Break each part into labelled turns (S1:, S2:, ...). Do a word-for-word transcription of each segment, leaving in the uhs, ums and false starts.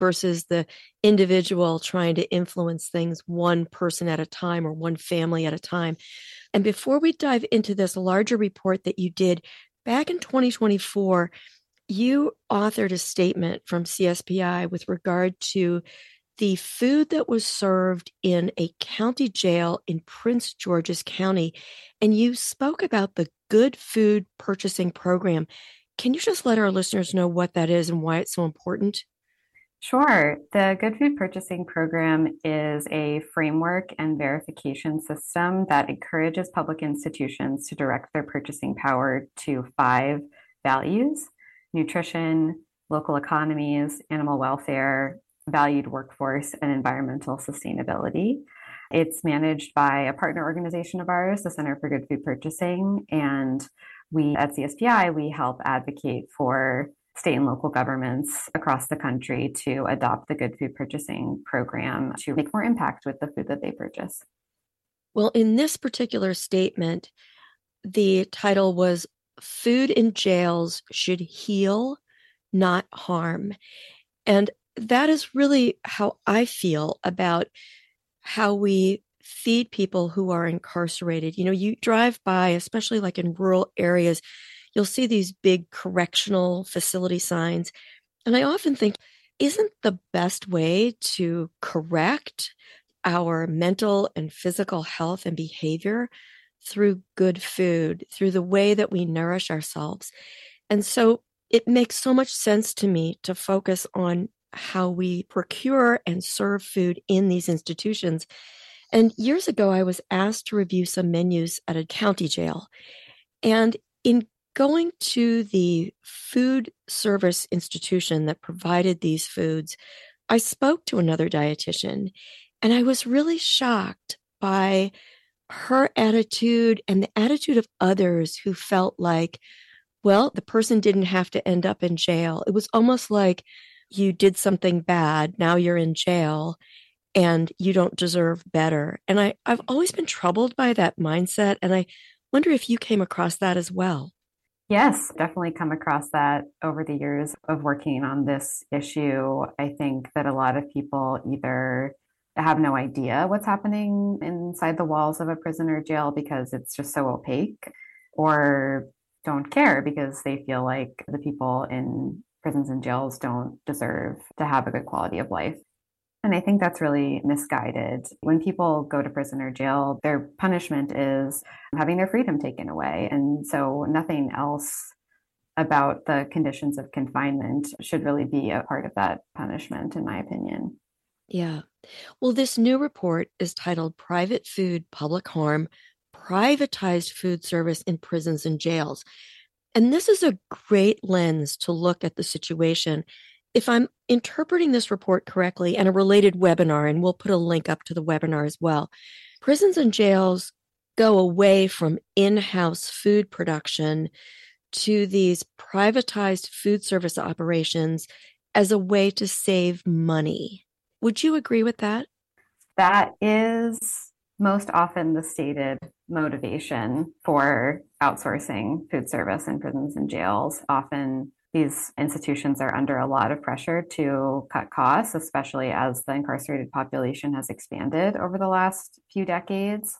S1: versus the individual trying to influence things one person at a time or one family at a time. And before we dive into this larger report that you did back in twenty twenty-four, you authored a statement from C S P I with regard to the food that was served in a county jail in Prince George's County. And you spoke about the Good Food Purchasing Program. Can you just let our listeners know what that is and why it's so important?
S2: Sure. The Good Food Purchasing Program is a framework and verification system that encourages public institutions to direct their purchasing power to five values: nutrition, local economies, animal welfare, valued workforce, and environmental sustainability. It's managed by a partner organization of ours, the Center for Good Food Purchasing, and we at C S P I, we help advocate for state and local governments across the country to adopt the Good Food Purchasing Program to make more impact with the food that they purchase.
S1: Well, in this particular statement, the title was Food in Jails Should Heal, Not Harm. And that is really how I feel about how we feed people who are incarcerated. You know, you drive by, especially like in rural areas, you'll see these big correctional facility signs. And I often think, isn't the best way to correct our mental and physical health and behavior through good food, through the way that we nourish ourselves? And so it makes so much sense to me to focus on how we procure and serve food in these institutions. And years ago, I was asked to review some menus at a county jail. And in going to the food service institution that provided these foods, I spoke to another dietitian, and I was really shocked by her attitude and the attitude of others who felt like, well, the person didn't have to end up in jail. It was almost like you did something bad, now you're in jail, and you don't deserve better. And I, I've always been troubled by that mindset, and I wonder if you came across that as well.
S2: Yes, definitely come across that over the years of working on this issue. I think that a lot of people either have no idea what's happening inside the walls of a prison or jail because it's just so opaque, or don't care because they feel like the people in prisons and jails don't deserve to have a good quality of life. And I think that's really misguided. When people go to prison or jail, their punishment is having their freedom taken away. And so nothing else about the conditions of confinement should really be a part of that punishment, in my opinion.
S1: Yeah. Well, this new report is titled Private Food, Public Harm, Privatized Food Service in Prisons and Jails. And this is a great lens to look at the situation. If I'm interpreting this report correctly, and a related webinar, and we'll put a link up to the webinar as well, prisons and jails go away from in-house food production to these privatized food service operations as a way to save money. Would you agree with that?
S2: That is most often the stated motivation for outsourcing food service in prisons and jails. Often these institutions are under a lot of pressure to cut costs, especially as the incarcerated population has expanded over the last few decades.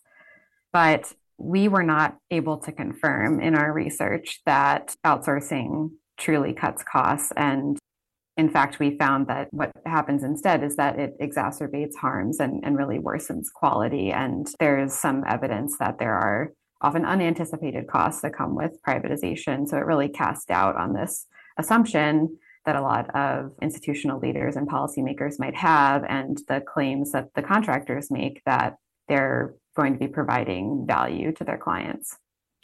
S2: But we were not able to confirm in our research that outsourcing truly cuts costs. And in fact, we found that what happens instead is that it exacerbates harms and, and really worsens quality. And there's some evidence that there are often unanticipated costs that come with privatization. So it really casts doubt on this assumption that a lot of institutional leaders and policymakers might have, and the claims that the contractors make that they're going to be providing value to their clients.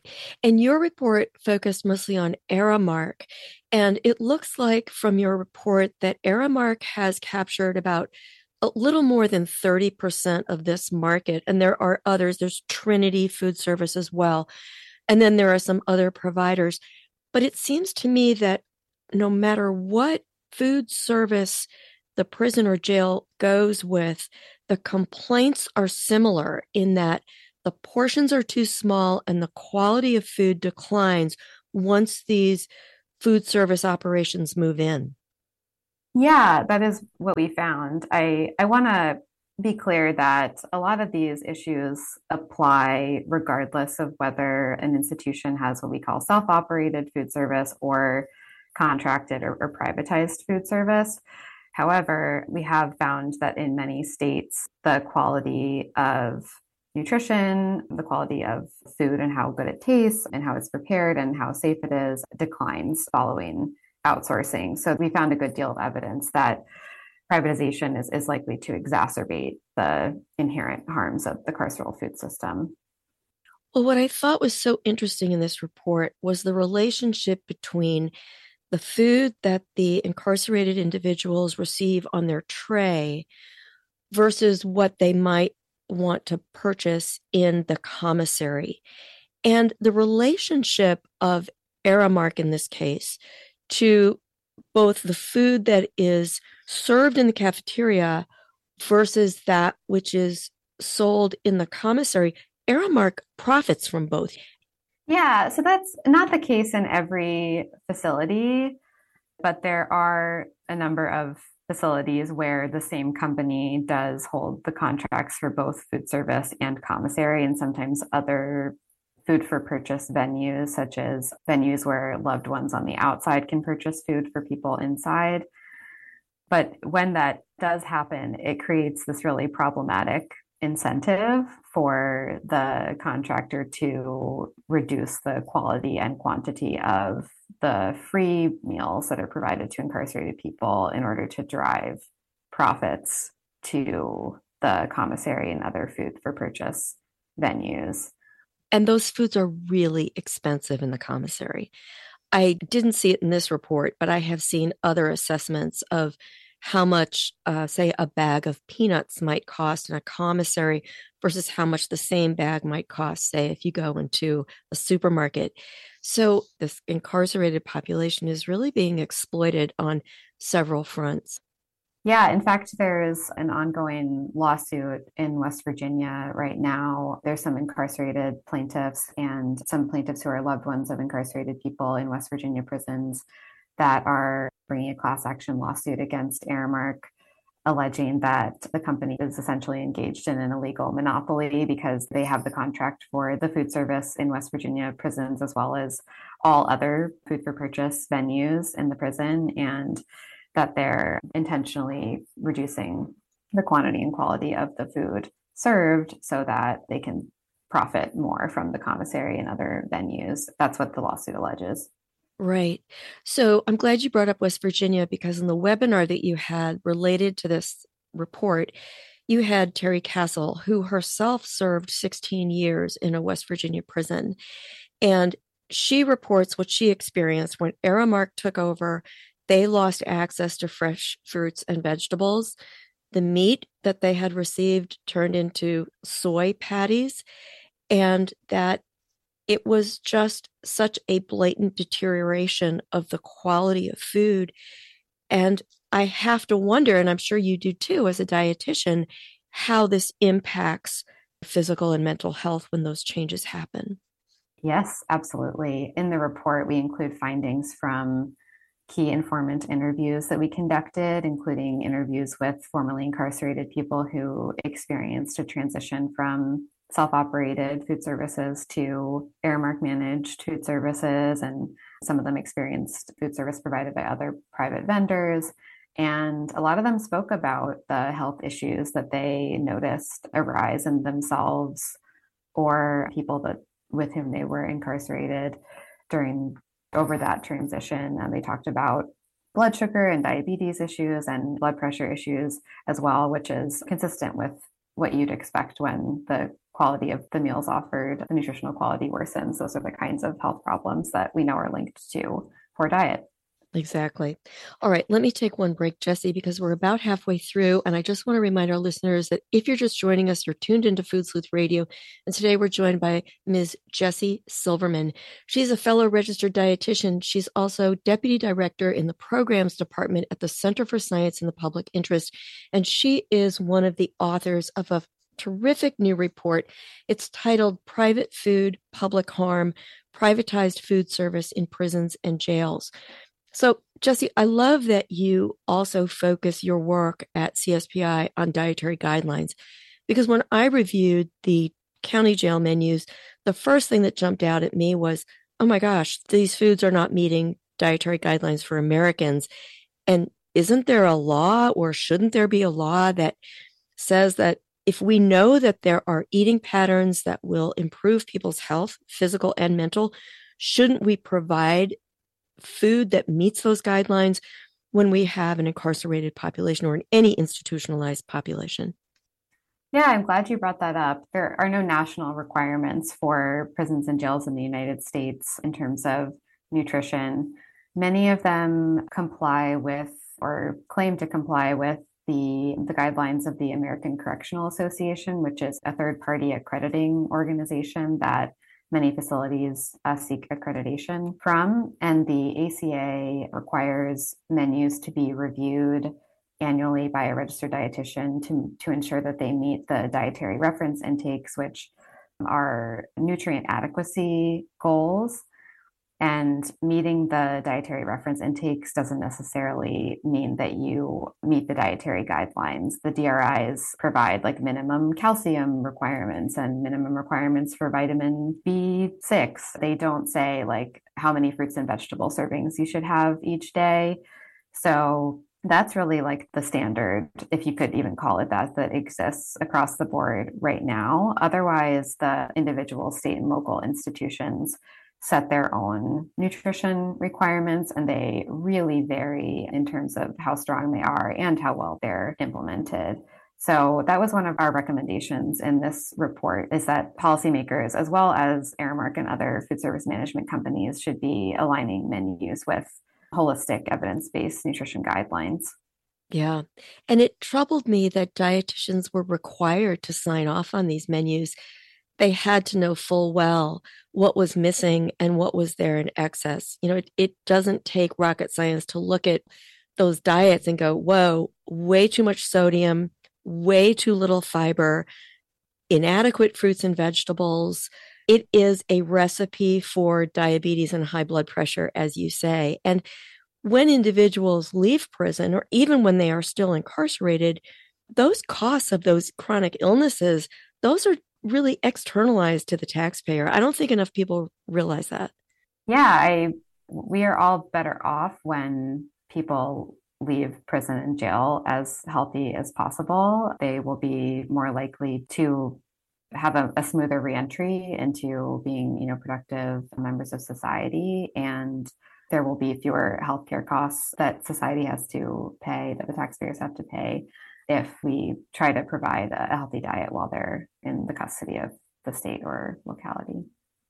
S1: And your report focused mostly on Aramark. And it looks like from your report that Aramark has captured about a little more than thirty percent of this market. And there are others. There's Trinity Food Service as well. And then there are some other providers. But it seems to me that no matter what food service the prison or jail goes with, the complaints are similar in that the portions are too small and the quality of food declines once these food service operations move in.
S2: Yeah, that is what we found. I, I want to be clear that a lot of these issues apply regardless of whether an institution has what we call self-operated food service or contracted or, or privatized food service. However, we have found that in many states, the quality of nutrition, the quality of food and how good it tastes and how it's prepared and how safe it is declines following outsourcing. So we found a good deal of evidence that privatization is, is likely to exacerbate the inherent harms of the carceral food system.
S1: Well, what I thought was so interesting in this report was the relationship between the food that the incarcerated individuals receive on their tray versus what they might want to purchase in the commissary. And the relationship of Aramark in this case to both the food that is served in the cafeteria versus that which is sold in the commissary. Aramark profits from both.
S2: Yeah, so that's not the case in every facility, but there are a number of facilities where the same company does hold the contracts for both food service and commissary, and sometimes other food for purchase venues, such as venues where loved ones on the outside can purchase food for people inside. But when that does happen, it creates this really problematic incentive for the contractor to reduce the quality and quantity of the free meals that are provided to incarcerated people in order to drive profits to the commissary and other food for purchase venues.
S1: And those foods are really expensive in the commissary. I didn't see it in this report, but I have seen other assessments of how much, uh, say, a bag of peanuts might cost in a commissary versus how much the same bag might cost, say, if you go into a supermarket. So this incarcerated population is really being exploited on several fronts.
S2: Yeah, in fact, there's an ongoing lawsuit in West Virginia right now. There's some incarcerated plaintiffs and some plaintiffs who are loved ones of incarcerated people in West Virginia prisons that are bringing a class action lawsuit against Aramark, alleging that the company is essentially engaged in an illegal monopoly because they have the contract for the food service in West Virginia prisons as well as all other food for purchase venues in the prison, and that they're intentionally reducing the quantity and quality of the food served so that they can profit more from the commissary and other venues. That's what the lawsuit alleges.
S1: Right. So I'm glad you brought up West Virginia because in the webinar that you had related to this report, you had Terry Castle, who herself served sixteen years in a West Virginia prison. And she reports what she experienced when Aramark took over. They lost access to fresh fruits and vegetables. The meat that they had received turned into soy patties, and that it was just such a blatant deterioration of the quality of food. And I have to wonder, and I'm sure you do too, as a dietitian, how this impacts physical and mental health when those changes happen.
S2: Yes, absolutely. In the report, we include findings from key informant interviews that we conducted, including interviews with formerly incarcerated people who experienced a transition from self-operated food services to Aramark managed food services, and some of them experienced food service provided by other private vendors. And a lot of them spoke about the health issues that they noticed arise in themselves or people that with whom they were incarcerated during over that transition. And they talked about blood sugar and diabetes issues and blood pressure issues as well, which is consistent with what you'd expect when the quality of the meals offered, the nutritional quality worsens. Those are the kinds of health problems that we know are linked to poor diet.
S1: Exactly. All right, let me take one break, Jesse, because we're about halfway through. And I just want to remind our listeners that if you're just joining us, you're tuned into Food Sleuth Radio. And today we're joined by Miz Jessie Silverman. She's a fellow registered dietitian. She's also deputy director in the programs department at the Center for Science in the Public Interest. And she is one of the authors of a terrific new report. It's titled Private Food, Public Harm, Privatized Food Service in Prisons and Jails. So, Jesse, I love that you also focus your work at C S P I on dietary guidelines because when I reviewed the county jail menus, the first thing that jumped out at me was, oh my gosh, these foods are not meeting dietary guidelines for Americans. And isn't there a law, or shouldn't there be a law that says that if we know that there are eating patterns that will improve people's health, physical and mental, shouldn't we provide food that meets those guidelines when we have an incarcerated population or in any institutionalized population?
S2: Yeah, I'm glad you brought that up. There are no national requirements for prisons and jails in the United States in terms of nutrition. Many of them comply with or claim to comply with the, the guidelines of the American Correctional Association, which is a third party accrediting organization that many facilities uh, seek accreditation from. And the A C A requires menus to be reviewed annually by a registered dietitian to, to ensure that they meet the dietary reference intakes, which are nutrient adequacy goals. And meeting the dietary reference intakes doesn't necessarily mean that you meet the dietary guidelines. The D R Is provide like minimum calcium requirements and minimum requirements for vitamin B six. They don't say like how many fruits and vegetable servings you should have each day. So that's really like the standard, if you could even call it that, that exists across the board right now. Otherwise, the individual state and local institutions set their own nutrition requirements, and they really vary in terms of how strong they are and how well they're implemented. So that was one of our recommendations in this report, is that policymakers, as well as Aramark and other food service management companies, should be aligning menus with holistic evidence-based nutrition guidelines.
S1: Yeah. And it troubled me that dietitians were required to sign off on these menus. They had to know full well what was missing and what was there in excess. You know, it, it doesn't take rocket science to look at those diets and go, whoa, way too much sodium, way too little fiber, inadequate fruits and vegetables. It is a recipe for diabetes and high blood pressure, as you say. And when individuals leave prison, or even when they are still incarcerated, those costs of those chronic illnesses, those are really externalized to the taxpayer. I don't think enough people realize that.
S2: Yeah, I we are all better off when people leave prison and jail as healthy as possible. They will be more likely to have a, a smoother reentry into being, you know, productive members of society, and there will be fewer healthcare costs that society has to pay, that the taxpayers have to pay, if we try to provide a healthy diet while they're in the custody of the state or locality.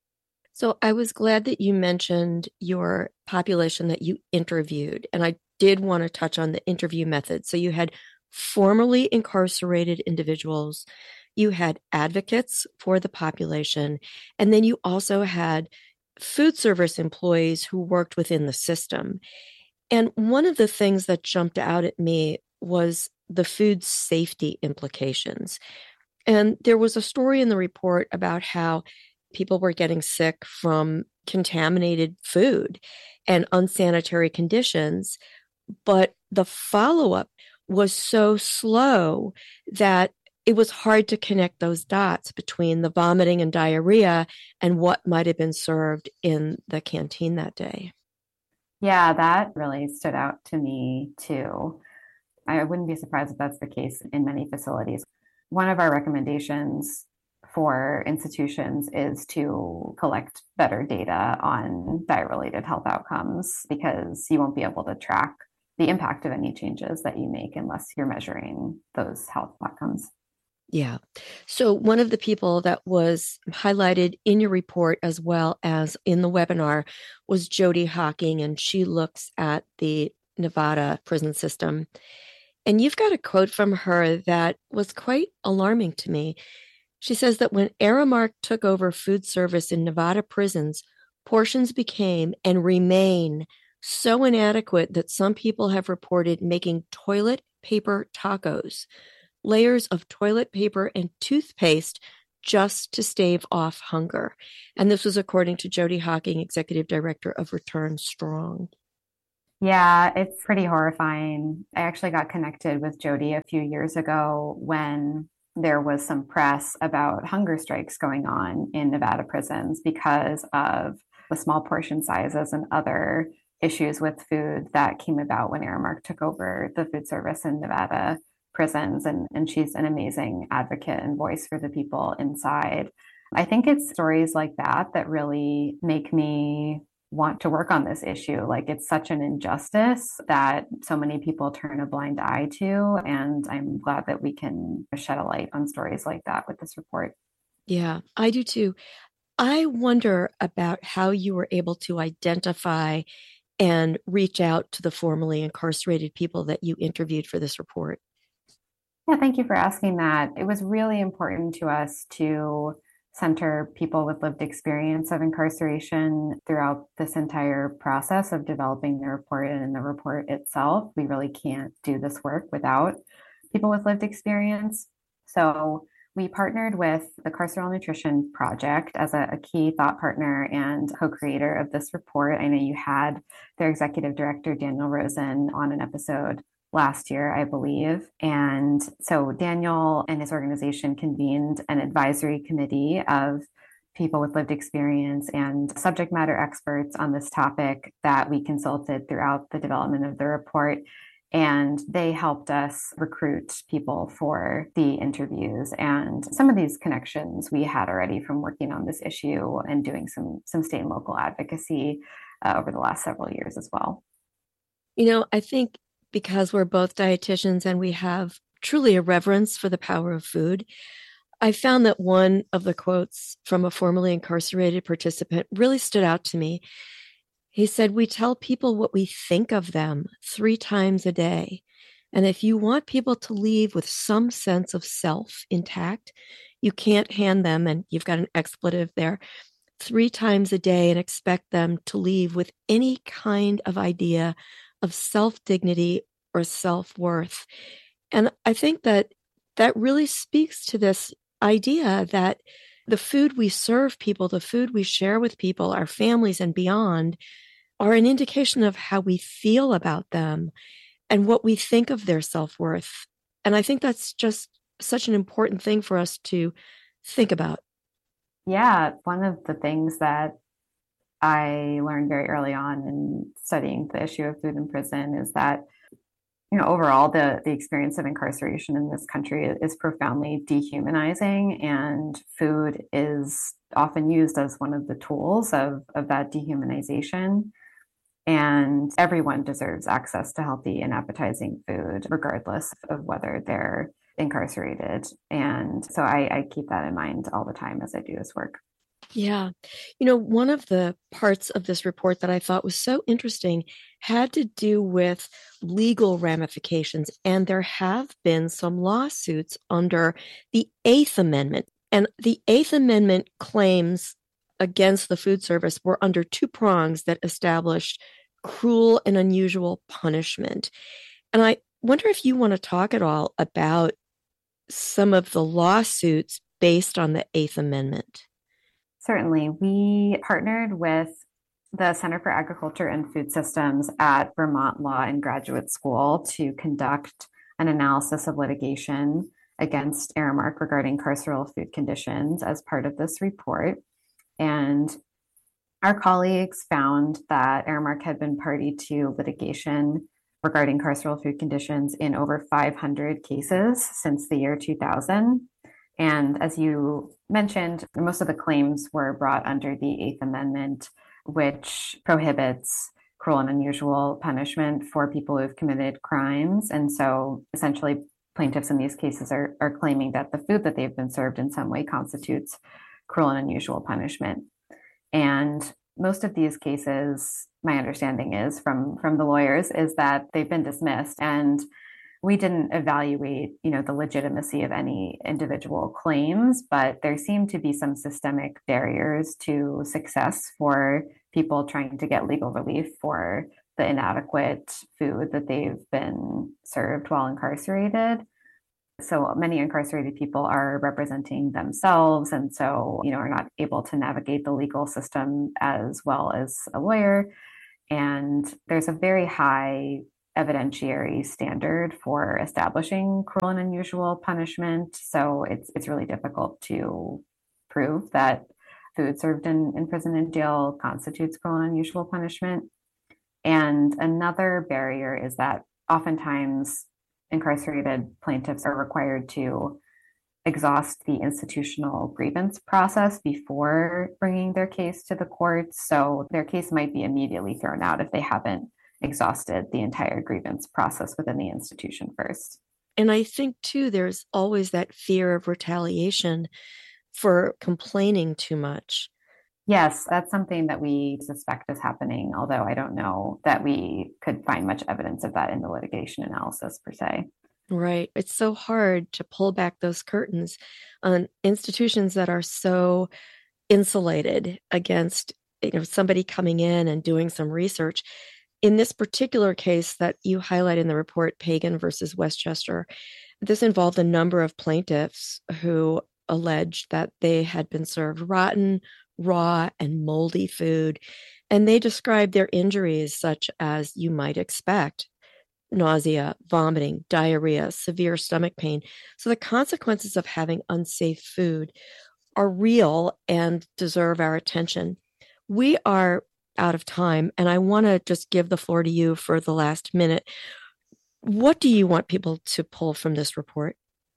S1: So I was glad that you mentioned your population that you interviewed, and I did want to touch on the interview method. So you had formerly incarcerated individuals, you had advocates for the population, and then you also had food service employees who worked within the system. And one of the things that jumped out at me was the food safety implications. And there was a story in the report about how people were getting sick from contaminated food and unsanitary conditions, but the follow-up was so slow that it was hard to connect those dots between the vomiting and diarrhea and what might have been served in the canteen that day.
S2: Yeah, that really stood out to me too. I wouldn't be surprised if that's the case in many facilities. One of our recommendations for institutions is to collect better data on diet-related health outcomes, because you won't be able to track the impact of any changes that you make unless you're measuring those health outcomes.
S1: Yeah. So one of the people that was highlighted in your report as well as in the webinar was Jody Hocking, and she looks at the Nevada prison system. And you've got a quote from her that was quite alarming to me. She says that when Aramark took over food service in Nevada prisons, portions became and remain so inadequate that some people have reported making toilet paper tacos, layers of toilet paper and toothpaste, just to stave off hunger. And this was according to Jody Hocking, Executive Director of Return Strong.
S2: Yeah, it's pretty horrifying. I actually got connected with Jody a few years ago when there was some press about hunger strikes going on in Nevada prisons because of the small portion sizes and other issues with food that came about when Aramark took over the food service in Nevada prisons. And, and she's an amazing advocate and voice for the people inside. I think it's stories like that that really make me want to work on this issue. Like it's such an injustice that so many people turn a blind eye to. And I'm glad that we can shed a light on stories like that with this report.
S1: Yeah, I do too. I wonder about how you were able to identify and reach out to the formerly incarcerated people that you interviewed for this report.
S2: Yeah, thank you for asking that. It was really important to us to center people with lived experience of incarceration throughout this entire process of developing the report and in the report itself. We really can't do this work without people with lived experience. So we partnered with the Carceral Nutrition Project as a, a key thought partner and co-creator of this report. I know you had their executive director, Daniel Rosen, on an episode last year, I believe. And so Daniel and his organization convened an advisory committee of people with lived experience and subject matter experts on this topic that we consulted throughout the development of the report. And they helped us recruit people for the interviews. And some of these connections we had already from working on this issue and doing some, some state and local advocacy uh, over the last several years as well.
S1: You know, I think because we're both dietitians and we have truly a reverence for the power of food, I found that one of the quotes from a formerly incarcerated participant really stood out to me. He said, "We tell people what we think of them three times a day. And if you want people to leave with some sense of self intact, you can't hand them," and you've got an expletive there, "three times a day and expect them to leave with any kind of idea of self-dignity or self-worth." And I think that that really speaks to this idea that the food we serve people, the food we share with people, our families and beyond, are an indication of how we feel about them and what we think of their self-worth. And I think that's just such an important thing for us to think about.
S2: Yeah, one of the things that I learned very early on in studying the issue of food in prison is that, you know, overall the the experience of incarceration in this country is profoundly dehumanizing, and food is often used as one of the tools of of that dehumanization. And everyone deserves access to healthy and appetizing food, regardless of whether they're incarcerated. And so I, I keep that in mind all the time as I do this work.
S1: Yeah. You know, one of the parts of this report that I thought was so interesting had to do with legal ramifications. And there have been some lawsuits under the Eighth Amendment. And the Eighth Amendment claims against the food service were under two prongs that established cruel and unusual punishment. And I wonder if you want to talk at all about some of the lawsuits based on the Eighth Amendment.
S2: Certainly. We partnered with the Center for Agriculture and Food Systems at Vermont Law and Graduate School to conduct an analysis of litigation against Aramark regarding carceral food conditions as part of this report. And our colleagues found that Aramark had been party to litigation regarding carceral food conditions in over five hundred cases since the year two thousand. And as you mentioned, most of the claims were brought under the Eighth Amendment, which prohibits cruel and unusual punishment for people who've committed crimes. And so essentially, plaintiffs in these cases are, are claiming that the food that they've been served in some way constitutes cruel and unusual punishment. And most of these cases, my understanding is from, from the lawyers, is that they've been dismissed. And we didn't evaluate, you know, the legitimacy of any individual claims, but there seem to be some systemic barriers to success for people trying to get legal relief for the inadequate food that they've been served while incarcerated. So many incarcerated people are representing themselves, and so, you know, are not able to navigate the legal system as well as a lawyer. And there's a very high evidentiary standard for establishing cruel and unusual punishment. So it's it's really difficult to prove that food served in, in prison and jail constitutes cruel and unusual punishment. And another barrier is that oftentimes incarcerated plaintiffs are required to exhaust the institutional grievance process before bringing their case to the courts. So their case might be immediately thrown out if they haven't exhausted the entire grievance process within the institution first.
S1: And I think, too, there's always that fear of retaliation for complaining too much.
S2: Yes, that's something that we suspect is happening, although I don't know that we could find much evidence of that in the litigation analysis per se.
S1: Right. It's so hard to pull back those curtains on institutions that are so insulated against, you know, somebody coming in and doing some research. In this particular case that you highlight in the report, Pagan versus Westchester, this involved a number of plaintiffs who alleged that they had been served rotten, raw, and moldy food. And they described their injuries such as you might expect: nausea, vomiting, diarrhea, severe stomach pain. So the consequences of having unsafe food are real and deserve our attention. We are out of time, and I want to just give the floor to you for the last minute. What do you want people to pull from this report?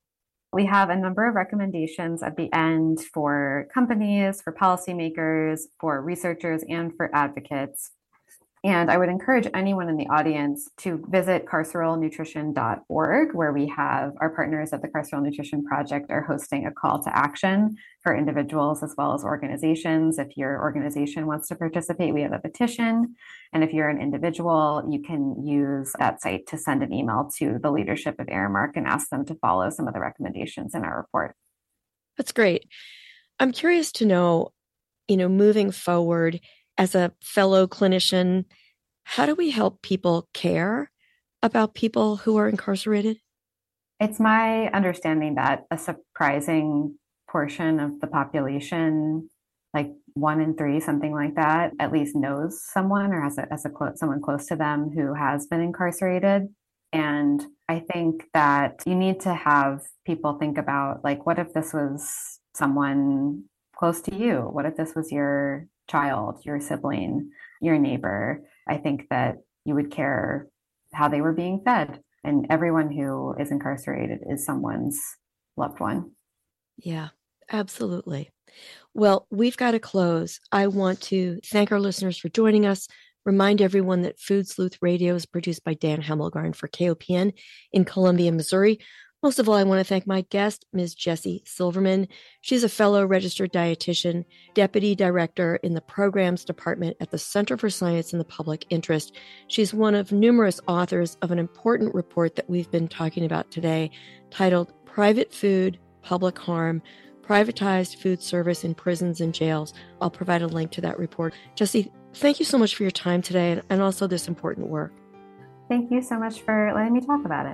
S2: We have a number of recommendations at the end for companies, for policymakers, for researchers, and for advocates. And I would encourage anyone in the audience to visit carceral nutrition dot org, where we have our partners at the Carceral Nutrition Project are hosting a call to action for individuals as well as organizations. If your organization wants to participate, we have a petition. And if you're an individual, you can use that site to send an email to the leadership of Aramark and ask them to follow some of the recommendations in our report.
S1: That's great. I'm curious to know, you know, moving forward, as a fellow clinician, how do we help people care about people who are incarcerated?
S2: It's my understanding that a surprising portion of the population, like one in three, something like that, at least knows someone or has a, has a clo- someone close to them who has been incarcerated. And I think that you need to have people think about, like, what if this was someone close to you? What if this was your child, your sibling, your neighbor? I think that you would care how they were being fed. And everyone who is incarcerated is someone's loved one.
S1: Yeah, absolutely. Well, we've got to close. I want to thank our listeners for joining us. Remind everyone that Food Sleuth Radio is produced by Dan Hemmelgarn for K O P N in Columbia, Missouri. Most of all, I want to thank my guest, Miz Jessie Silverman. She's a fellow registered dietitian, deputy director in the programs department at the Center for Science in the Public Interest. She's one of numerous authors of an important report that we've been talking about today, titled Private Food, Public Harm, Privatized Food Service in Prisons and Jails. I'll provide a link to that report. Jessie, thank you so much for your time today and also this important work.
S2: Thank you so much for letting me talk about it.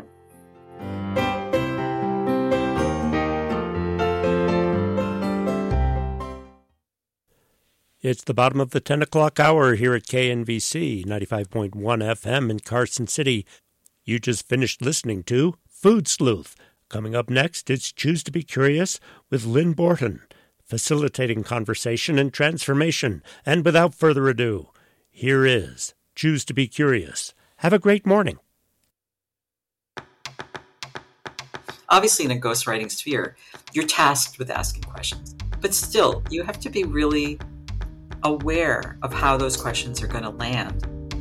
S3: It's the bottom of the ten o'clock hour here at K N V C, ninety-five point one F M in Carson City. You just finished listening to Food Sleuth. Coming up next, it's Choose to be Curious with Lynn Borton, facilitating conversation and transformation. And without further ado, here is Choose to be Curious. Have a great morning.
S4: Obviously, in a ghostwriting sphere, you're tasked with asking questions. But still, you have to be really aware of how those questions are going to land.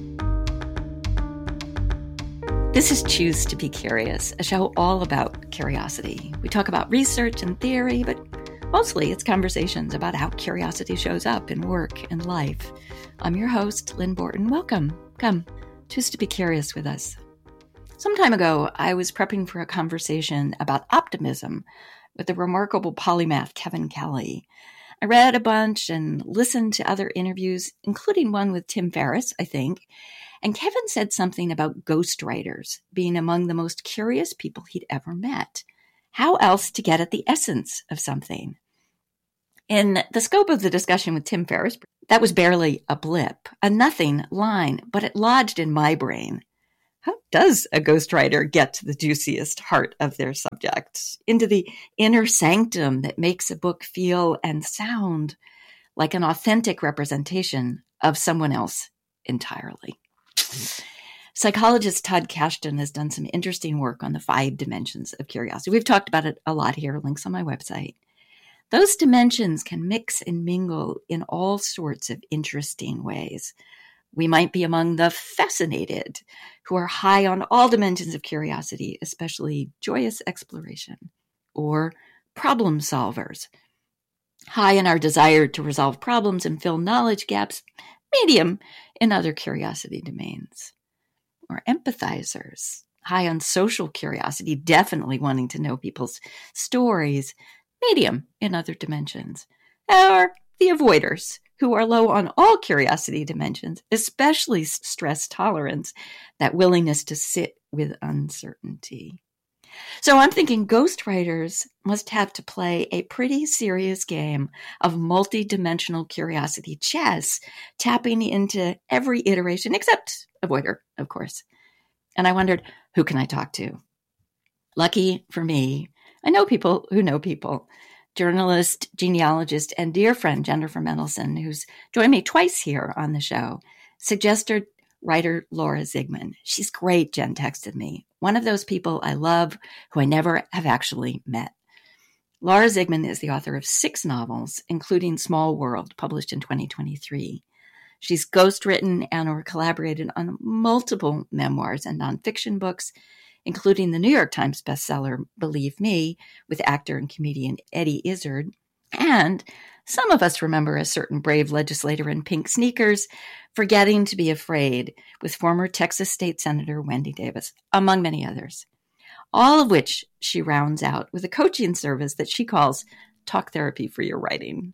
S5: This is Choose to be Curious, a show all about curiosity. We talk about research and theory, but mostly it's conversations about how curiosity shows up in work and life. I'm your host, Lynn Borton. Welcome. Come, choose to be curious with us. Some time ago, I was prepping for a conversation about optimism with the remarkable polymath Kevin Kelly. I read a bunch and listened to other interviews, including one with Tim Ferriss, I think. And Kevin said something about ghostwriters being among the most curious people he'd ever met. How else to get at the essence of something? In the scope of the discussion with Tim Ferriss, That was barely a blip, a nothing line, but it lodged in my brain. How does a ghostwriter get to the juiciest heart of their subject, into the inner sanctum that makes a book feel and sound like an authentic representation of someone else entirely? Psychologist Todd Kashdan has done some interesting work on the five dimensions of curiosity. We've talked about it a lot here, links on my website. Those dimensions can mix and mingle in all sorts of interesting ways. We might be among the fascinated, who are high on all dimensions of curiosity, especially joyous exploration, or problem solvers, high in our desire to resolve problems and fill knowledge gaps, medium in other curiosity domains, or empathizers, high on social curiosity, definitely wanting to know people's stories, medium in other dimensions, or the avoiders, who are low on all curiosity dimensions, especially stress tolerance, that willingness to sit with uncertainty. So I'm thinking ghostwriters must have to play a pretty serious game of multi-dimensional curiosity chess, tapping into every iteration, except avoider, of course. And I wondered, who can I talk to? Lucky for me, I know people who know people. Journalist, genealogist, and dear friend Jennifer Mendelsohn, who's joined me twice here on the show, suggested writer Laura Zigman. She's great, Jen texted me. One of those people I love who I never have actually met. Laura Zigman is the author of six novels, including Small World, published in twenty twenty-three. She's ghostwritten and or collaborated on multiple memoirs and nonfiction books, including the New York Times bestseller, Believe Me, with actor and comedian Eddie Izzard. And some of us remember a certain brave legislator in pink sneakers forgetting to be afraid, with former Texas State Senator Wendy Davis, among many others. All of which she rounds out with a coaching service that she calls Talk Therapy for Your Writing.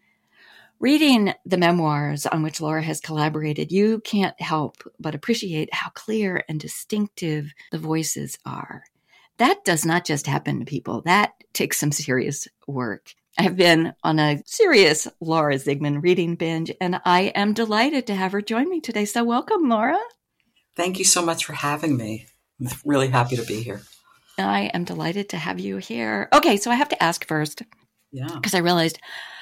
S5: Reading the memoirs on which Laura has collaborated, you can't help but appreciate how clear and distinctive the voices are. That does not just happen to people. That takes some serious work. I have been on a serious Laura Zigman reading binge, and I am delighted to have her join me today. So welcome, Laura.
S4: Thank you so much for having me. I'm really happy to be here.
S5: I am delighted to have you here. Okay, so I have to ask first.
S4: Yeah.
S5: Because I realized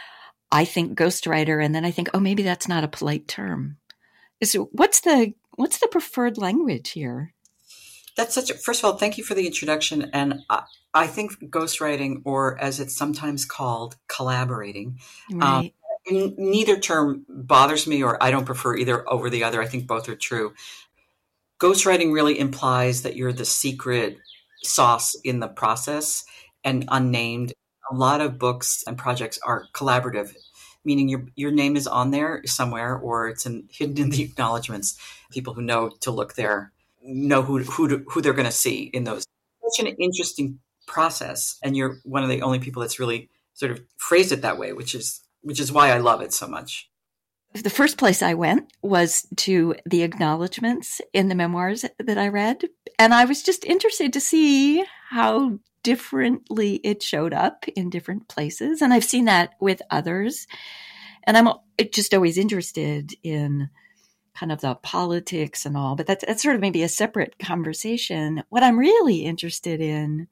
S5: I think ghostwriter, and then I think, oh, maybe that's not a polite term. So what's the what's the preferred language here?
S4: That's such a, first of all, thank you for the introduction. And I, I think ghostwriting, or as it's sometimes called, collaborating,
S5: Right.
S4: um, neither term bothers me, or I don't prefer either over the other. I think both are true. Ghostwriting really implies that you're the secret sauce in the process and unnamed. A lot of books and projects are collaborative, meaning your your name is on there somewhere, or it's in, hidden in the acknowledgments. People who know to look there know who who to, who they're going to see in those. Such an interesting process, and you're one of the only people that's really sort of phrased it that way, which is which is why I love it so much.
S5: The first place I went was to the acknowledgments in the memoirs that I read, and I was just interested to see how differently it showed up in different places. And I've seen that with others. And I'm just always interested in kind of the politics and all, but that's, that's sort of maybe a separate conversation. What I'm really interested in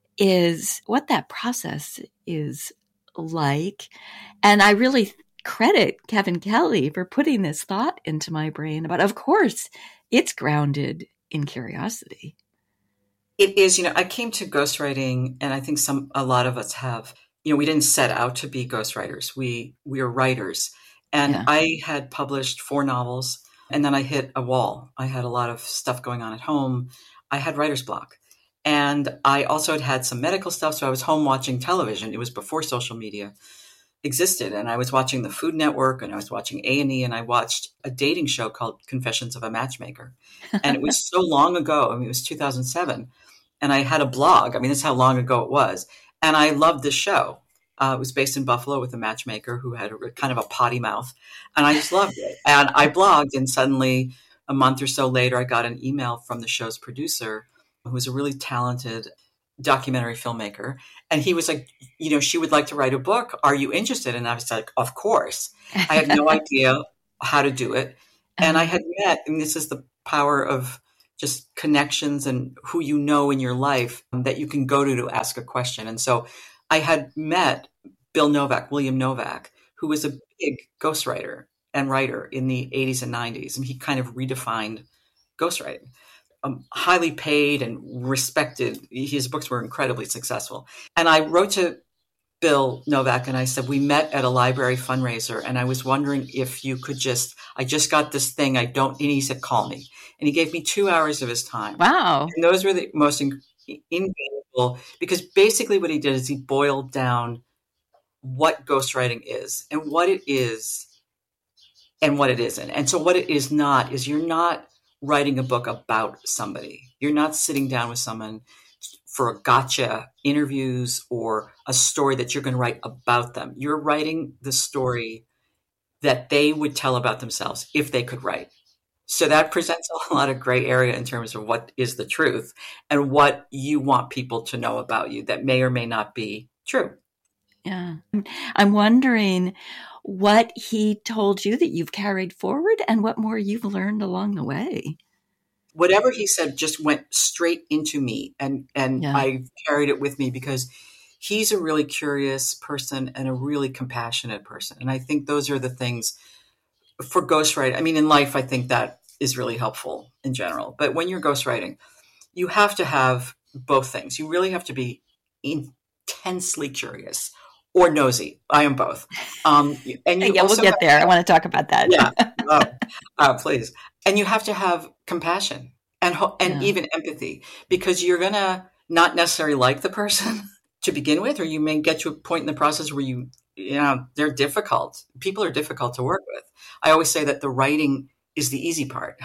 S5: is what that process is like. And I really credit Kevin Kelly for putting this thought into my brain about, of course, it's grounded in curiosity.
S4: It is, you know, I came to ghostwriting, and I think some, a lot of us have, you know, we didn't set out to be ghostwriters. We, we are writers. And
S5: Yeah.
S4: I had published four novels, and then I hit a wall. I had a lot of stuff going on at home. I had writer's block. And I also had had some medical stuff. So I was home watching television. It was before social media existed. And I was watching the Food Network, and I was watching A and E, and I watched a dating show called Confessions of a Matchmaker. And it was so long ago. I mean, it was two thousand seven. And I had a blog. I mean, that's how long ago it was. And I loved this show. Uh, it was based in Buffalo with a matchmaker who had a, kind of a potty mouth. And I just loved it. And I blogged, and suddenly a month or so later, I got an email from the show's producer, who was a really talented documentary filmmaker. And he was like, you know, she would like to write a book. Are you interested? And I was like, of course. I had no idea how to do it. And I had met, and this is the power of just connections and who you know in your life that you can go to to ask a question. And so I had met Bill Novak, William Novak, who was a big ghostwriter and writer in the eighties and nineties. And he kind of redefined ghostwriting. Um, highly paid and respected. His books were incredibly successful. And I wrote to Bill Novak and I said, we met at a library fundraiser and I was wondering if you could just, I just got this thing. I don't, and he said, call me. And he gave me two hours of his time.
S5: Wow.
S4: And those were the most in, invaluable, because basically what he did is he boiled down what ghostwriting is and what it is and what it isn't. And so what it is not is you're not writing a book about somebody. You're not sitting down with someone for a gotcha interviews or a story that you're going to write about them. You're writing the story that they would tell about themselves if they could write. So that presents a lot of gray area in terms of what is the truth and what you want people to know about you that may or may not be true.
S5: Yeah. I'm wondering what he told you that you've carried forward and what more you've learned along the way.
S4: Whatever he said just went straight into me, and, and
S5: Yeah.
S4: I carried it with me because he's a really curious person and a really compassionate person. And I think those are the things for ghostwriting. I mean, in life, I think that is really helpful in general. But when you're ghostwriting, you have to have both things. You really have to be intensely curious or nosy. I am both. Um, and you
S5: yeah, we'll get there. I want to talk about that.
S4: Yeah, oh, uh, please. And you have to have compassion and ho- and
S5: Yeah.
S4: even empathy, because you're going to not necessarily like the person to begin with, or you may get to a point in the process where you, you know, they're difficult. People are difficult to work with. I always say that the writing is the easy part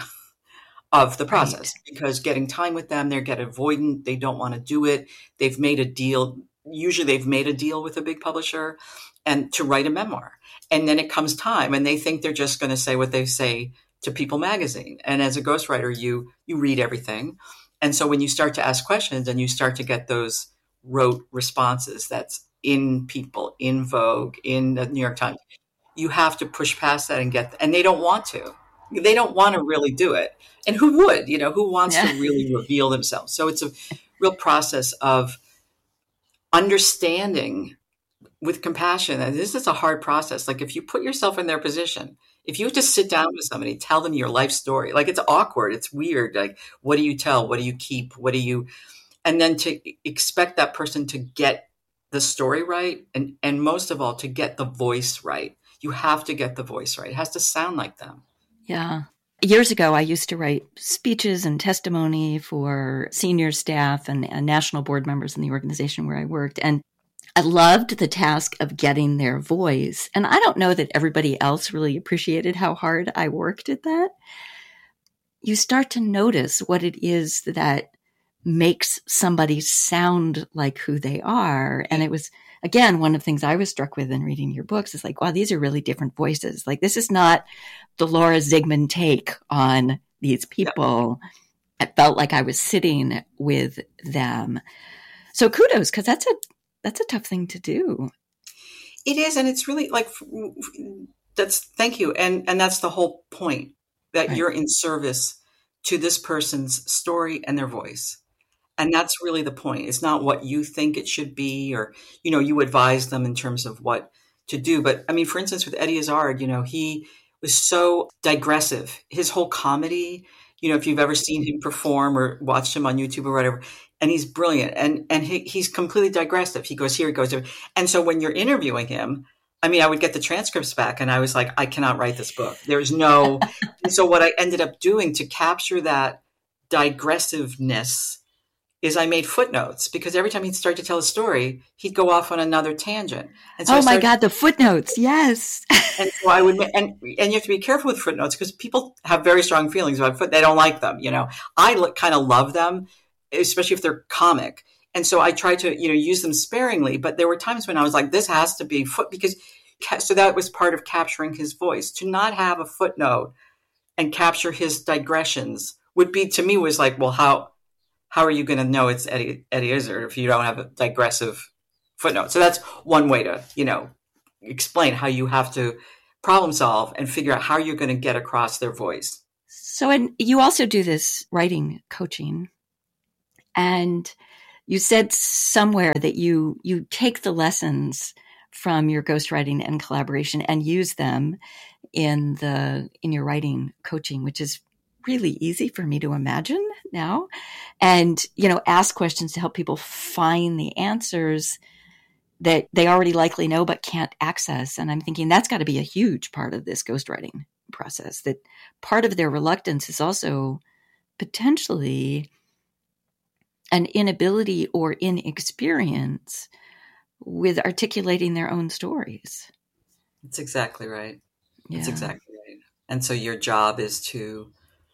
S4: of the process,
S5: Right.
S4: because getting time with them, they get avoidant. They don't want to do it. They've made a deal. Usually they've made a deal with a big publisher and to write a memoir. And then it comes time and they think they're just going to say what they say to People magazine. And as a ghostwriter, you, you read everything. And so when you start to ask questions and you start to get those rote responses that's in People, in Vogue, in the New York Times, you have to push past that and get, and they don't want to. They don't want to really do it. And who would, you know, who wants
S5: Yeah.
S4: to really reveal themselves? So it's a real process of understanding with compassion. And this is a hard process. Like if you put yourself in their position, if you just sit down with somebody, tell them your life story, like it's awkward. It's weird. Like, what do you tell? What do you keep? What do you, and then to expect that person to get the story right. And, and most of all, to get the voice right. You have to get the voice right. It has to sound like them.
S5: Yeah. Years ago, I used to write speeches and testimony for senior staff and, and national board members in the organization where I worked. And I loved the task of getting their voice. And I don't know that everybody else really appreciated how hard I worked at that. You start to notice what it is that makes somebody sound like who they are. And it was, again, one of the things I was struck with in reading your books is like, wow, these are really different voices. Like, this is not the Laura Zigman take on these people. Yeah. It felt like I was sitting with them. So kudos, because that's a that's a tough thing to do.
S4: It is, and it's really like that's thank you, and and that's the whole point, that right. You're in service to this person's story and their voice. And that's really the point. It's not what you think it should be, or, you know, you advise them in terms of what to do. But I mean, for instance, with Eddie Izzard, you know, he was so digressive. His whole comedy, you know, if you've ever seen him perform or watched him on YouTube or whatever, and he's brilliant. And and he, he's completely digressive. He goes here, he goes there. And so when you're interviewing him, I mean, I would get the transcripts back and I was like, I cannot write this book. There's no. And so what I ended up doing to capture that digressiveness is I made footnotes, because every time he'd start to tell a story, he'd go off on another tangent. And so
S5: oh my God, the footnotes. Yes.
S4: And so I would, and, and you have to be careful with footnotes, because people have very strong feelings about foot. They don't like them. You know, I l- kind of love them, especially if they're comic. And so I tried to, you know, use them sparingly, but there were times when I was like, this has to be foot, because, so that was part of capturing his voice. To not have a footnote and capture his digressions would be, to me, was like, well, how, how are you going to know it's Eddie, Eddie Izzard if you don't have a digressive footnote? So that's one way to, you know, explain how you have to problem solve and figure out how you're going to get across their voice.
S5: So, and you also do this writing coaching, and you said somewhere that you you take the lessons from your ghostwriting and collaboration and use them in the in your writing coaching, which is really easy for me to imagine now. And, you know, ask questions to help people find the answers that they already likely know but can't access. And I'm thinking that's got to be a huge part of this ghostwriting process, that part of their reluctance is also potentially an inability or inexperience with articulating their own stories.
S4: That's exactly right.
S5: Yeah.
S4: That's exactly right. And so your job is to,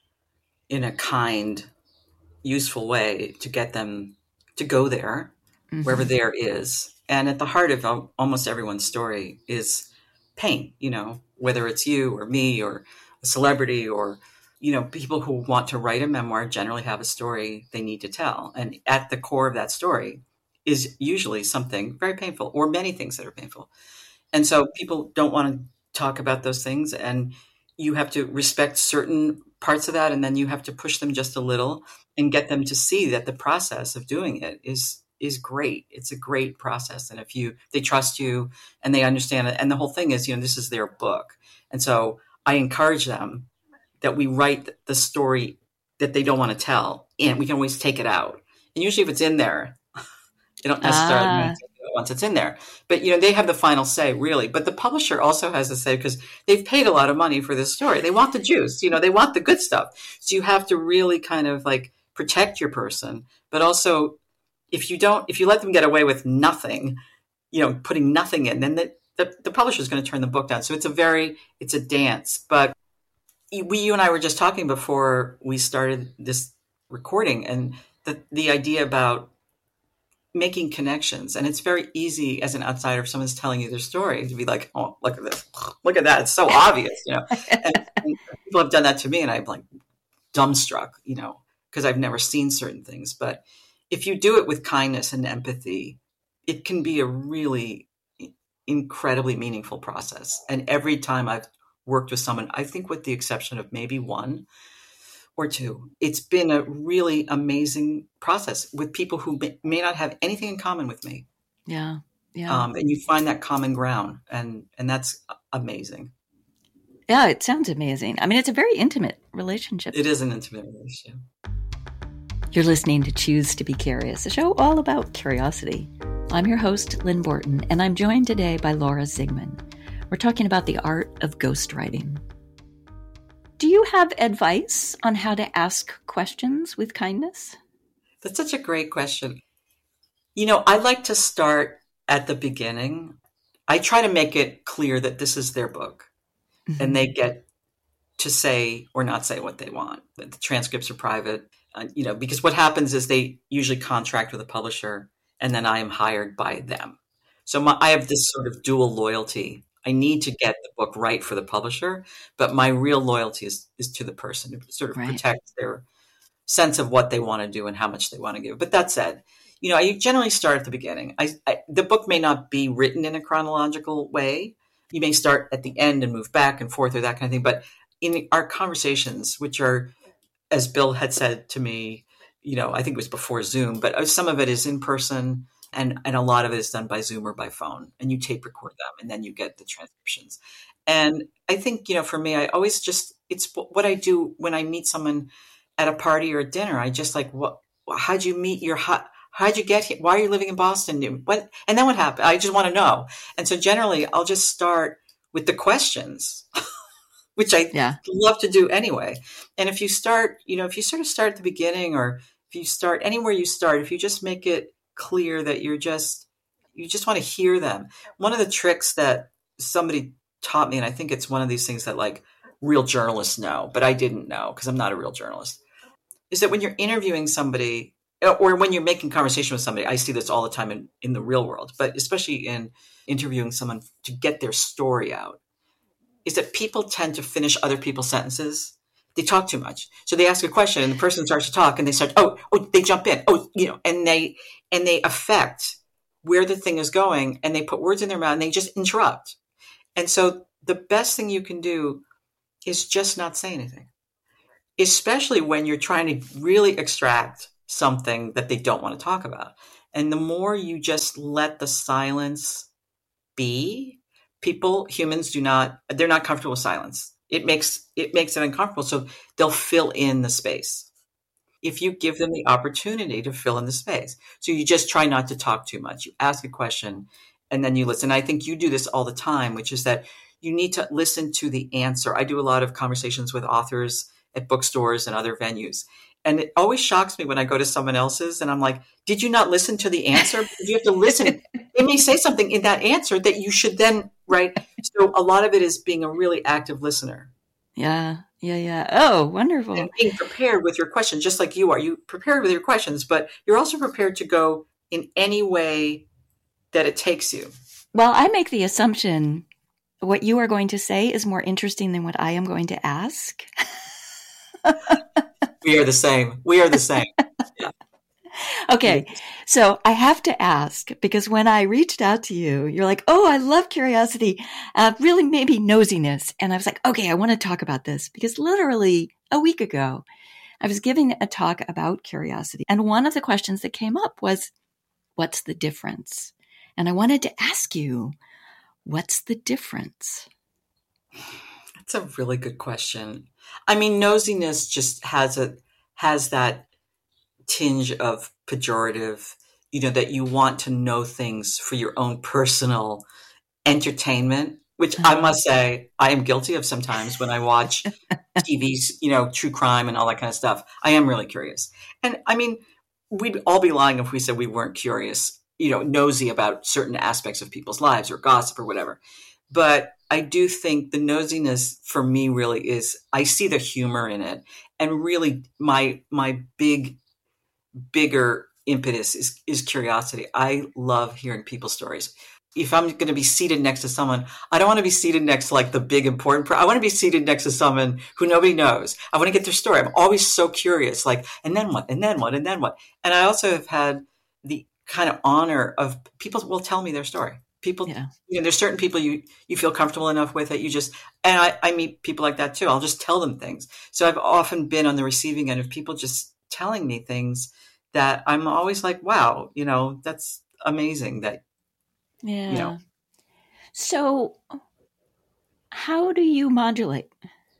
S4: in a kind, useful way, to get them to go there, mm-hmm. wherever there is. And at the heart of almost everyone's story is pain, you know, whether it's you or me or a celebrity or, you know, people who want to write a memoir generally have a story they need to tell. And at the core of that story is usually something very painful, or many things that are painful. And so people don't want to talk about those things, and you have to respect certain parts of that, and then you have to push them just a little and get them to see that the process of doing it is is great. It's a great process. And if you they trust you and they understand it, and the whole thing is, you know, this is their book. And so I encourage them that we write the story that they don't want to tell, and we can always take it out. And usually if it's in there, they don't necessarily
S5: ah.
S4: want to take it once it's in there. But, you know, they have the final say, really. But the publisher also has a say because they've paid a lot of money for this story. They want the juice, you know, they want the good stuff. So you have to really kind of like protect your person. But also, if you don't, if you let them get away with nothing, you know, putting nothing in, then the, the, the publisher is going to turn the book down. So it's a very, it's a dance. But we, you and I were just talking before we started this recording, and the, the idea about making connections. And it's very easy as an outsider, if someone's telling you their story, to be like, oh, look at this, look at that. It's so obvious, you know. And, and people have done that to me, and I'm like dumbstruck, you know, because I've never seen certain things. But if you do it with kindness and empathy, it can be a really incredibly meaningful process. And every time I've worked with someone, I think with the exception of maybe one or two, it's been a really amazing process with people who may, may not have anything in common with me.
S5: Yeah. Yeah.
S4: Um, and you find that common ground, and, and that's amazing.
S5: Yeah. It sounds amazing. I mean, it's a very intimate relationship.
S4: It is an intimate relationship.
S5: You're listening to Choose to Be Curious, a show all about curiosity. I'm your host, Lynn Borton, and I'm joined today by Laura Zigman. We're talking about the art of ghostwriting. Do you have advice on how to ask questions with kindness?
S4: That's such a great question. You know, I like to start at the beginning. I try to make it clear that this is their book, mm-hmm. and they get to say or not say what they want. The transcripts are private, uh, you know, because what happens is they usually contract with a publisher, and then I am hired by them. So my, I have this sort of dual loyalty. I need to get the book right for the publisher, but my real loyalty is, is to the person to sort of
S5: right.
S4: protect their sense of what they want to do and how much they want to give. But that said, you know, I generally start at the beginning. I, I, the book may not be written in a chronological way. You may start at the end and move back and forth or that kind of thing. But in our conversations, which are, as Bill had said to me, you know, I think it was before Zoom, but some of it is in person. And and a lot of it is done by Zoom or by phone, and you tape record them, and then you get the transcriptions. And I think, you know, for me, I always just, it's what I do when I meet someone at a party or a dinner. I just like, what, how'd you meet your, how, how'd you get here? Why are you living in Boston? What, and then what happened? I just want to know. And so generally I'll just start with the questions, which I yeah. love to do anyway. And if you start, you know, if you sort of start at the beginning, or if you start anywhere you start, if you just make it clear that you're just, you just want to hear them. One of the tricks that somebody taught me, and I think it's one of these things that like real journalists know, but I didn't know because I'm not a real journalist, is that when you're interviewing somebody or when you're making conversation with somebody, I see this all the time in, in the real world, but especially in interviewing someone to get their story out, is that people tend to finish other people's sentences. they talk too much. So they ask a question and the person starts to talk and they start, oh, oh, they jump in. Oh, you know, and they, and they affect where the thing is going and they put words in their mouth and they just interrupt. And so the best thing you can do is just not say anything, especially when you're trying to really extract something that they don't want to talk about. And the more you just let the silence be, people, humans do not, they're not comfortable with silence. It makes, it makes it uncomfortable. So they'll fill in the space if you give them the opportunity to fill in the space. So you just try not to talk too much. You ask a question and then you listen. I think you do this all the time, which is that you need to listen to the answer. I do a lot of conversations with authors at bookstores and other venues. And it always shocks me when I go to someone else's and I'm like, did you not listen to the answer? You have to listen. They may say something in that answer that you should then, right? So a lot of it is being a really active listener.
S5: Yeah, yeah, yeah. Oh, wonderful.
S4: And being prepared with your questions, just like you are. You prepared with your questions, but you're also prepared to go in any way that it takes you.
S5: Well, I make the assumption what you are going to say is more interesting than what I am going to ask.
S4: We are the same. We are the same. Yeah.
S5: Okay. So I have to ask, because when I reached out to you, you're like, oh, I love curiosity, uh, really maybe nosiness. And I was like, okay, I want to talk about this because literally a week ago, I was giving a talk about curiosity. And one of the questions that came up was, what's the difference? And I wanted to ask you, what's the difference?
S4: That's a really good question. I mean, nosiness just has a has that tinge of pejorative, you know, that you want to know things for your own personal entertainment, which uh-huh. I must say I am guilty of sometimes when I watch T V's, you know, true crime and all that kind of stuff. I am really curious. And I mean, we'd all be lying if we said we weren't curious, you know, nosy about certain aspects of people's lives or gossip or whatever. But I do think the nosiness for me really is, I see the humor in it. And really my, my big, bigger impetus is, is curiosity. I love hearing people's stories. If I'm going to be seated next to someone, I don't want to be seated next to like the big important person. I want to be seated next to someone who nobody knows. I want to get their story. I'm always so curious, like, and then what, and then what, and then what? And I also have had the kind of honor of people will tell me their story. People, yeah. you know, there's certain people you, you feel comfortable enough with that you just, and I, I meet people like that too. I'll just tell them things. So I've often been on the receiving end of people just telling me things that I'm always like, wow, you know, that's amazing that,
S5: yeah.
S4: you know.
S5: So how do you modulate?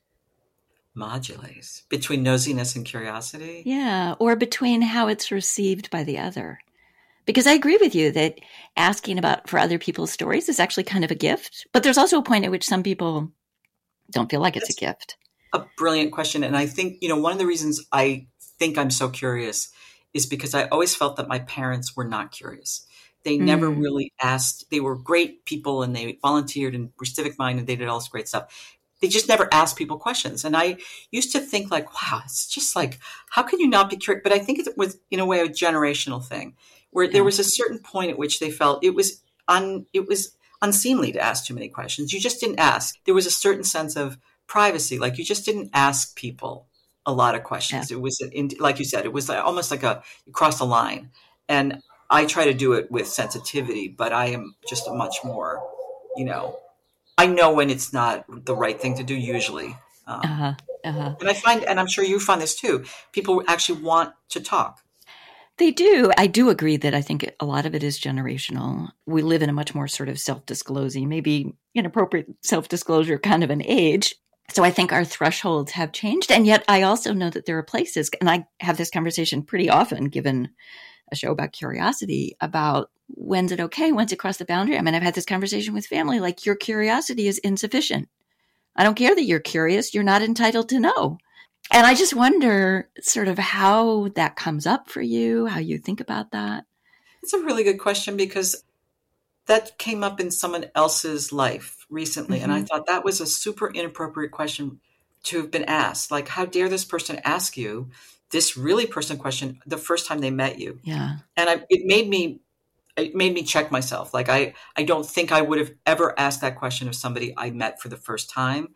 S4: Modulate between nosiness and curiosity?
S5: Yeah. Or between how it's received by the other. Because I agree with you that asking about for other people's stories is actually kind of a gift, but there's also a point at which some people don't feel like it's That's a gift.
S4: A brilliant question. And I think, you know, one of the reasons I think I'm so curious is because I always felt that my parents were not curious. They mm. never really asked. They were great people and they volunteered and were civic minded. They did all this great stuff. They just never asked people questions. And I used to think like, wow, it's just like, how can you not be curious? But I think it was in a way a generational thing. Where there was a certain point at which they felt it was un, it was unseemly to ask too many questions. You just didn't ask. There was a certain sense of privacy, like you just didn't ask people a lot of questions. Yeah. It was, in, like you said, it was like, almost like a you crossed a line. And I try to do it with sensitivity, but I am just a much more, you know, I know when it's not the right thing to do usually. Um, uh-huh, uh-huh. And I find, and I'm sure you find this too, people actually want to talk.
S5: They do. I do agree that I think a lot of it is generational. We live in a much more sort of self-disclosing, maybe inappropriate self-disclosure kind of an age. So I think our thresholds have changed. And yet I also know that there are places, and I have this conversation pretty often, given a show about curiosity, about when's it okay? When's it cross the boundary? I mean, I've had this conversation with family, like your curiosity is insufficient. I don't care that you're curious. You're not entitled to know. And I just wonder sort of how that comes up for you, how you think about that.
S4: It's a really good question because that came up in someone else's life recently. Mm-hmm. And I thought that was a super inappropriate question to have been asked. Like, how dare this person ask you this really personal question the first time they met you?
S5: Yeah.
S4: And I, it made me, it made me check myself. Like, I, I don't think I would have ever asked that question of somebody I met for the first time.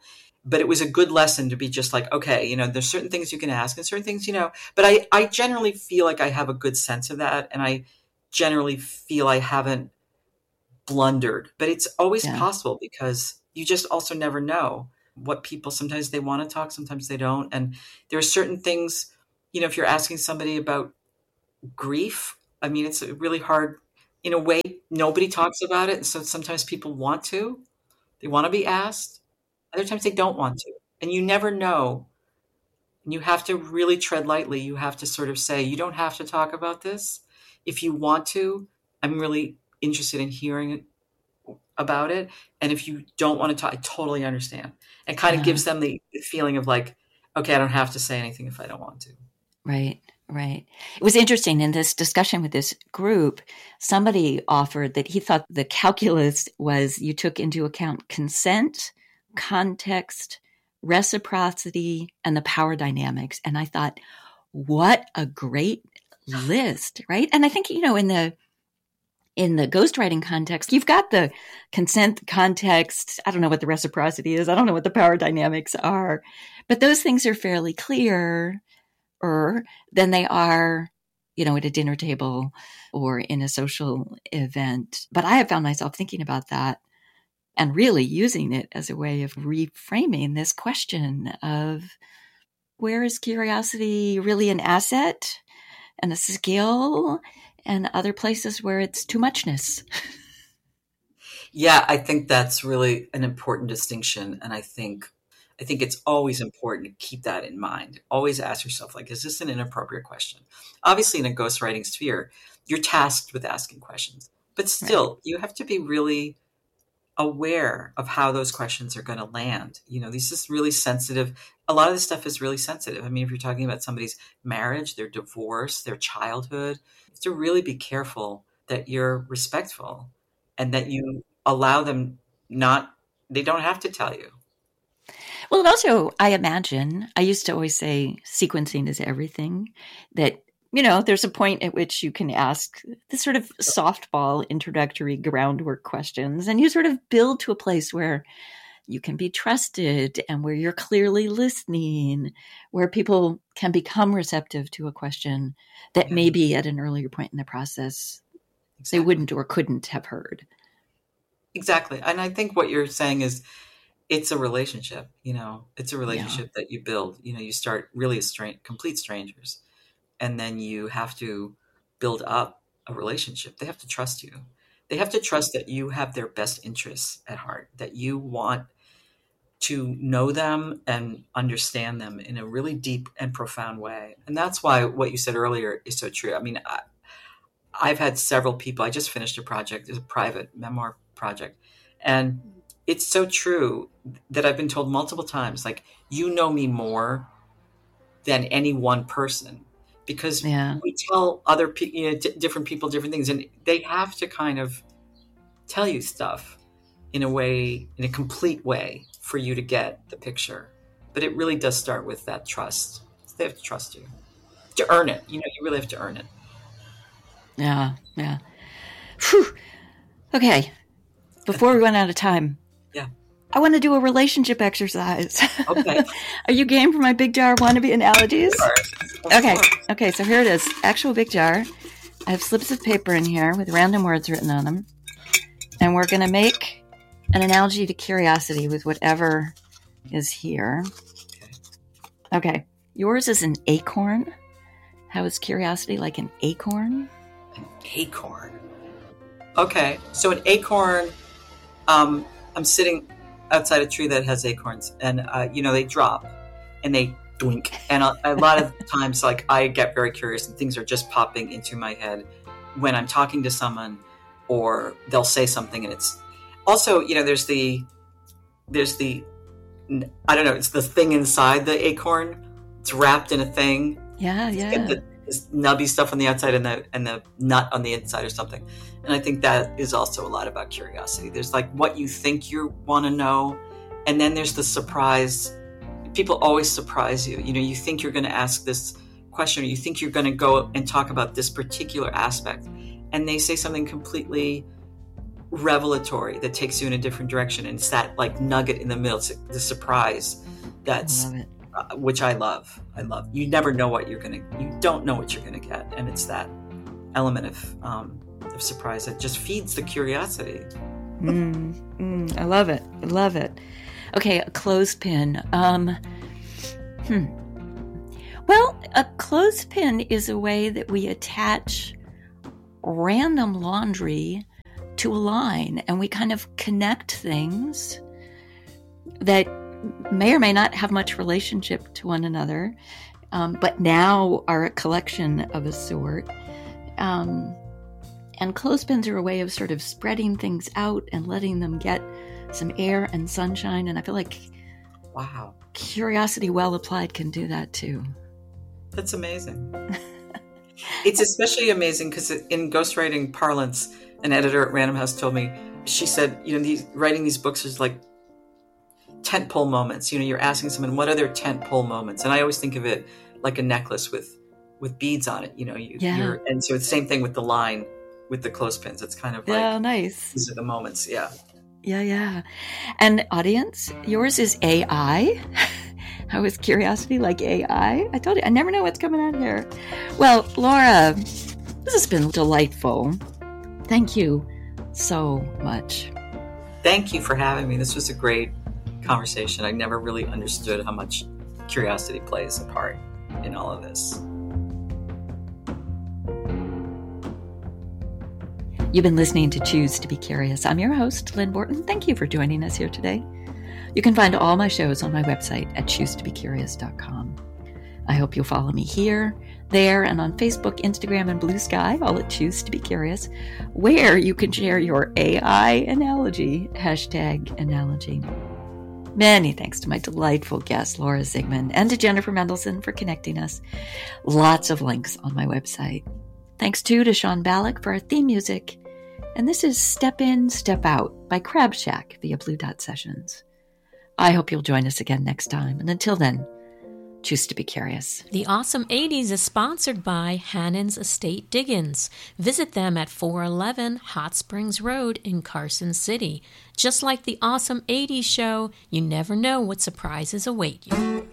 S4: but it was a good lesson to be just like, okay, you know, there's certain things you can ask and certain things, you know, but I, I generally feel like I have a good sense of that. And I generally feel I haven't blundered, but it's always yeah. possible because you just also never know what people, sometimes they want to talk, sometimes they don't. And there are certain things, you know, if you're asking somebody about grief, I mean, it's really hard in a way, nobody talks about it. And so sometimes people want to, they want to be asked. Other times they don't want to. And you never know. And you have to really tread lightly. You have to sort of say, you don't have to talk about this. If you want to, I'm really interested in hearing about it. And if you don't want to talk, I totally understand. It kind of yeah. gives them the feeling of like, okay, I don't have to say anything if I don't want to.
S5: Right. Right. It was interesting in this discussion with this group, somebody offered that he thought the calculus was you took into account consent, context, reciprocity, and the power dynamics. And I thought, what a great list, right? And I think, you know, in the in the ghostwriting context, you've got the consent context. I don't know what the reciprocity is. I don't know what the power dynamics are, but those things are fairly clear. Than they are, you know, at a dinner table or in a social event. But I have found myself thinking about that and really using it as a way of reframing this question of where is curiosity really an asset and a skill, and other places where it's too muchness.
S4: Yeah, I think that's really an important distinction. And I think I think it's always important to keep that in mind. Always ask yourself, like, is this an inappropriate question? Obviously, in a ghostwriting sphere, you're tasked with asking questions. But still, right. you have to be really aware of how those questions are going to land. You know, this is really sensitive. A lot of this stuff is really sensitive. I mean, if you're talking about somebody's marriage, their divorce, their childhood, you have to really be careful that you're respectful and that you allow them not, they don't have to tell you.
S5: Well, and also, I imagine, I used to always say sequencing is everything, that, you know, there's a point at which you can ask this sort of softball introductory groundwork questions, and you sort of build to a place where you can be trusted and where you're clearly listening, where people can become receptive to a question that yeah. maybe at an earlier point in the process exactly. they wouldn't or couldn't have heard.
S4: Exactly. And I think what you're saying is, it's a relationship, you know, it's a relationship yeah. that you build. You know, you start really as stra- complete strangers, and then you have to build up a relationship. They have to trust you. They have to trust that you have their best interests at heart, that you want to know them and understand them in a really deep and profound way. And that's why what you said earlier is so true. I mean, I, I've had several people, I just finished a project, it's a private memoir project, and it's so true that I've been told multiple times, like, you know me more than any one person, because yeah. we tell other people, you know, d- different people, different things, and they have to kind of tell you stuff in a way, in a complete way for you to get the picture. But it really does start with that trust. They have to trust you to earn it. You know, you really have to earn it.
S5: Yeah. Yeah. Whew. Okay. Before we run out of time,
S4: yeah,
S5: I want to do a relationship exercise.
S4: Okay.
S5: Are you game for my big jar wannabe analogies?
S4: Sure.
S5: Okay. Okay, so here it is. Actual big jar. I have slips of paper in here with random words written on them. And we're going to make an analogy to curiosity with whatever is here.
S4: Okay.
S5: Okay. Yours is an acorn. How is curiosity like an acorn?
S4: An acorn. Okay. So an acorn... Um, I'm sitting outside a tree that has acorns, and uh, you know, they drop and they doink. And a, a lot of times, like, I get very curious, and things are just popping into my head when I'm talking to someone, or they'll say something, and it's also, you know, there's the there's the I don't know, it's the thing inside the acorn. It's wrapped in a thing.
S5: Yeah, yeah.
S4: The, this nubby stuff on the outside and the and the nut on the inside or something. And I think that is also a lot about curiosity. There's like what you think you want to know, and then there's the surprise. People always surprise you. You know, you think you're going to ask this question, or you think you're going to go and talk about this particular aspect, and they say something completely revelatory that takes you in a different direction. And it's that like nugget in the middle, it's the surprise that's,
S5: I
S4: uh, which I love. I love. You never know what you're going to, you don't know what you're going to get. And it's that element of, um, of surprise that just feeds the curiosity.
S5: mm, mm, I love it. I love it. Okay, a clothespin. Um, hmm. Well, a clothespin is a way that we attach random laundry to a line, and we kind of connect things that may or may not have much relationship to one another, um, but now are a collection of a sort. Um, and clothespins are a way of sort of spreading things out and letting them get some air and sunshine. And I feel like
S4: wow,
S5: curiosity well applied can do that too.
S4: That's amazing. It's especially amazing because in ghostwriting parlance, an editor at Random House told me, she said, you know, these writing these books is like tentpole moments. You know, you're asking someone, what are their tentpole moments? And I always think of it like a necklace with with beads on it. You know, you,
S5: yeah.
S4: you're, and so it's the same thing with the line with the clothespins. It's kind of like,
S5: yeah, nice.
S4: These are the moments. Yeah.
S5: Yeah, yeah. And audience, yours is A I. How is curiosity like A I? I told you, I never know what's coming out here. Well, Laura, this has been delightful. Thank you so much.
S4: Thank you for having me. This was a great conversation. I never really understood how much curiosity plays a part in all of this.
S5: You've been listening to Choose to Be Curious. I'm your host, Lynn Borton. Thank you for joining us here today. You can find all my shows on my website at choose to be curious dot com. I hope you'll follow me here, there, and on Facebook, Instagram, and Blue Sky, all at Choose to Be Curious, where you can share your A I analogy, hashtag analogy. Many thanks to my delightful guest, Laura Zigman, and to Jennifer Mendelson for connecting us. Lots of links on my website. Thanks too to Sean Ballack for our theme music. And this is Step In, Step Out by Crab Shack via Blue Dot Sessions. I hope you'll join us again next time. And until then, choose to be curious.
S6: The Awesome eighties is sponsored by Hannon's Estate Diggins. Visit them at four eleven Hot Springs Road in Carson City. Just like the Awesome eighties show, you never know what surprises await you.